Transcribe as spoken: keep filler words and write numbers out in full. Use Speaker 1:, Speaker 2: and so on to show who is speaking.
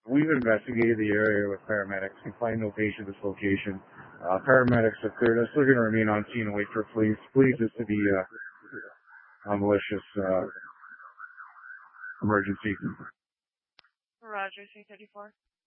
Speaker 1: we've investigated the area with paramedics and find no patient at this location. Uh, paramedics are cleared. I'm still going to remain on scene and wait for police. Police is to be uh, a malicious uh, emergency.
Speaker 2: Roger, three thirty-four.